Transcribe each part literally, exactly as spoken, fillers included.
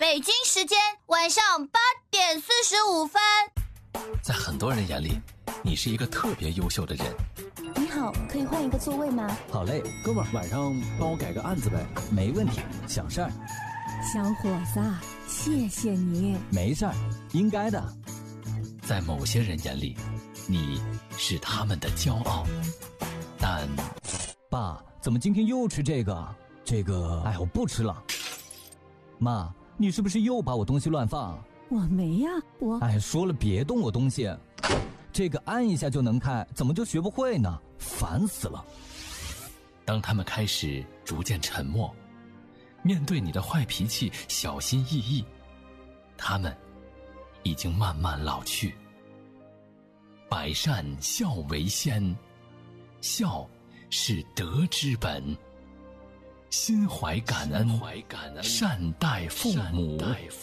北京时间晚上八点四十五分。 在很多人眼里，你是一个特别优秀的人。 你好，可以换一个座位吗？ 好嘞，哥们儿，晚上帮我改个案子呗。没问题，想事儿。 小伙子，谢谢你。 没事儿，应该的。 在某些人眼里，你是他们的骄傲，但…… 爸，怎么今天又吃这个？这个……哎，我不吃了。妈，你是不是又把我东西乱放？ 我没呀，我…… 哎，说了别动我东西。这个按一下就能开，怎么就学不会呢？烦死了。 当他们开始逐渐沉默，面对你的坏脾气小心翼翼，他们已经慢慢老去。百善孝为先，孝是德之本。心怀感恩，善待父母。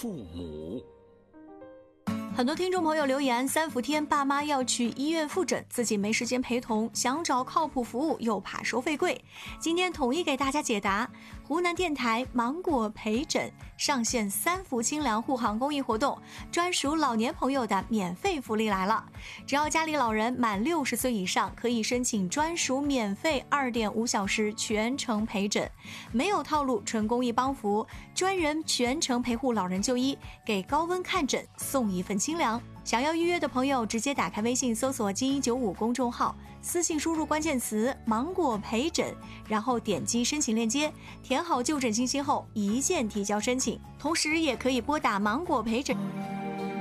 很多听众朋友留言，三伏天爸妈要去医院复诊，自己没时间陪同，想找靠谱服务又怕收费贵。今天统一给大家解答。湖南电台芒果陪诊上线三伏清凉护航公益活动，专属老年朋友的免费福利来了！只要家里老人满六十岁以上，可以申请专属免费二点五小时全程陪诊，没有套路，纯公益帮扶，专人全程陪护老人就医，给高温看诊送一份清凉。想要预约的朋友，直接打开微信搜索金一九五公众号，私信输入关键词芒果陪诊，然后点击申请链接，填好就诊信息后一键提交申请，同时也可以拨打芒果陪诊。